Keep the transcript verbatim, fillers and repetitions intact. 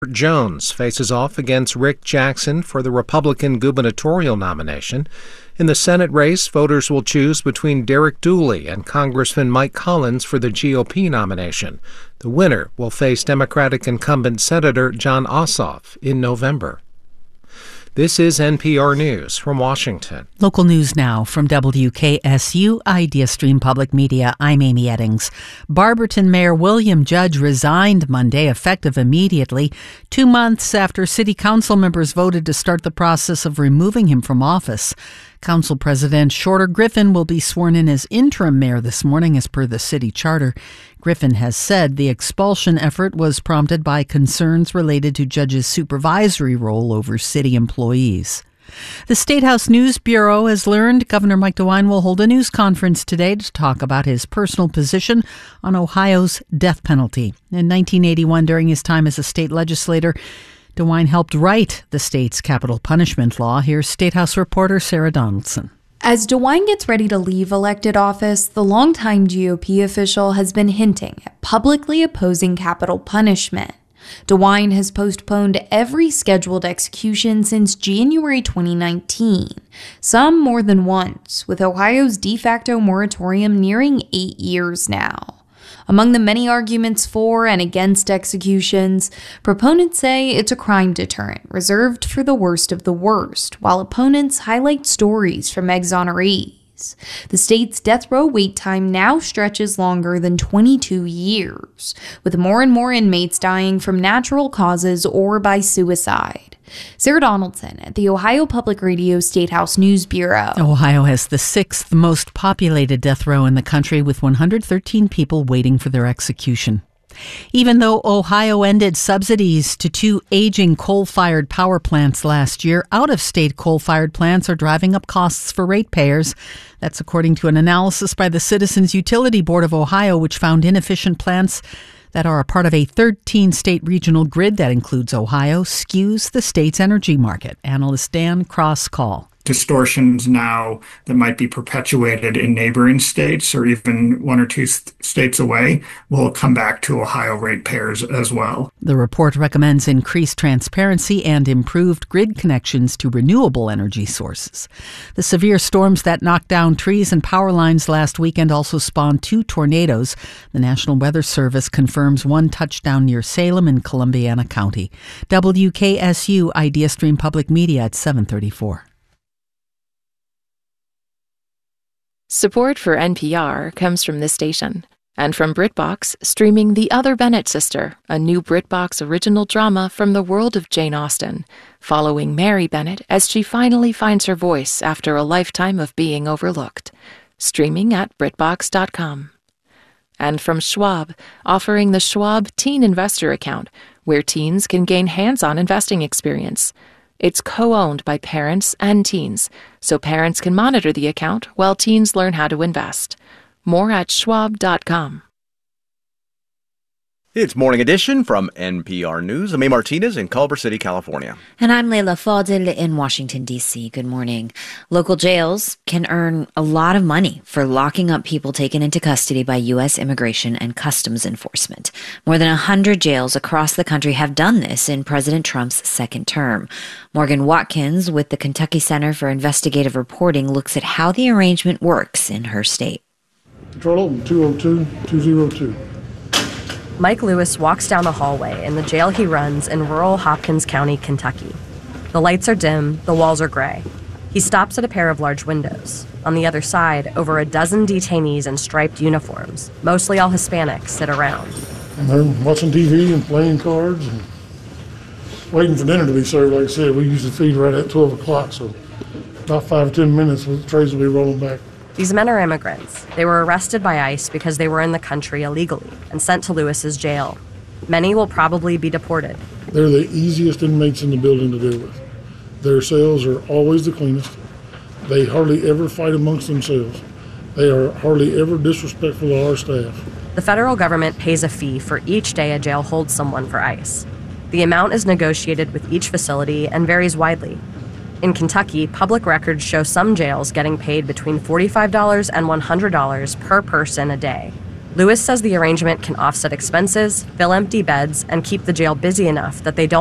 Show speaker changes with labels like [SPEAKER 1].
[SPEAKER 1] Jones faces off against Rick Jackson for the Republican gubernatorial nomination. In the Senate race, voters will choose between Derek Dooley and Congressman Mike Collins for the G O P nomination. The winner will face Democratic incumbent Senator Jon Ossoff in November. This is N P R News from Washington.
[SPEAKER 2] Local news now from W K S U Idea Stream Public Media. I'm Amy Eddings. Barberton Mayor William Judge resigned Monday, effective immediately, two months after city council members voted to start the process of removing him from office. Council President Shorter Griffin will be sworn in as interim mayor this morning as per the city charter. Griffin has said the expulsion effort was prompted by concerns related to Judge's supervisory role over city employees. The State House News Bureau has learned Governor Mike DeWine will hold a news conference today to talk about his personal position on Ohio's death penalty. In nineteen eighty-one, during his time as a state legislator, DeWine helped write the state's capital punishment law. Here's State House reporter Sarah Donaldson.
[SPEAKER 3] As DeWine gets ready to leave elected office, the longtime G O P official has been hinting at publicly opposing capital punishment. DeWine has postponed every scheduled execution since January twenty nineteen, some more than once, with Ohio's de facto moratorium nearing eight years now. Among the many arguments for and against executions, proponents say it's a crime deterrent reserved for the worst of the worst, while opponents highlight stories from exonerees. The state's death row wait time now stretches longer than twenty-two years, with more and more inmates dying from natural causes or by suicide. Sarah Donaldson at the Ohio Public Radio State House News Bureau.
[SPEAKER 2] Ohio has the sixth most populated death row in the country, with one hundred thirteen people waiting for their execution. Even though Ohio ended subsidies to two aging coal-fired power plants last year, out-of-state coal-fired plants are driving up costs for ratepayers. That's according to an analysis by the Citizens Utility Board of Ohio, which found inefficient plants that are a part of a thirteen-state regional grid that includes Ohio skews the state's energy market. Analyst Dan Cross-Call.
[SPEAKER 4] Distortions now that might be perpetuated in neighboring states or even one or two st- states away will come back to Ohio ratepayers as well.
[SPEAKER 2] The report recommends increased transparency and improved grid connections to renewable energy sources. The severe storms that knocked down trees and power lines last weekend also spawned two tornadoes. The National Weather Service confirms one touchdown near Salem in Columbiana County. W K S U Idea Stream Public Media at seven thirty-four.
[SPEAKER 5] Support for N P R comes from this station and from BritBox, streaming The Other Bennett Sister, a new BritBox original drama from the world of Jane Austen, following Mary Bennett as she finally finds her voice after a lifetime of being overlooked. Streaming at Britbox dot com. And from Schwab, offering the Schwab Teen Investor Account, where teens can gain hands-on investing experience. It's co-owned by parents and teens, so parents can monitor the account while teens learn how to invest. More at schwab dot com.
[SPEAKER 6] It's Morning Edition from N P R News. I'm A. Martinez in Culver City, California.
[SPEAKER 7] And I'm Leila Fadel in Washington, D C. Good morning. Local jails can earn a lot of money for locking up people taken into custody by U S Immigration and Customs Enforcement. More than one hundred jails across the country have done this in President Trump's second term. Morgan Watkins with the Kentucky Center for Investigative Reporting looks at how the arrangement works in her state.
[SPEAKER 8] Control open, two oh two, two oh two.
[SPEAKER 9] Mike Lewis walks down the hallway in the jail he runs in rural Hopkins County, Kentucky. The lights are dim, the walls are gray. He stops at a pair of large windows. On the other side, over a dozen detainees in striped uniforms, mostly all Hispanics, sit around.
[SPEAKER 8] And they're watching T V and playing cards and waiting for dinner to be served. Like I said, we usually feed right at twelve o'clock, so about five or ten minutes, the trays will be rolling back.
[SPEAKER 9] These men are immigrants. They were arrested by ICE because they were in the country illegally and sent to Lewis's jail. Many will probably be deported.
[SPEAKER 8] They're the easiest inmates in the building to deal with. Their cells are always the cleanest. They hardly ever fight amongst themselves. They are hardly ever disrespectful to our staff.
[SPEAKER 9] The federal government pays a fee for each day a jail holds someone for ICE. The amount is negotiated with each facility and varies widely. In Kentucky, public records show some jails getting paid between forty-five dollars and one hundred dollars per person a day. Lewis says the arrangement can offset expenses, fill empty beds, and keep the jail busy enough that they don't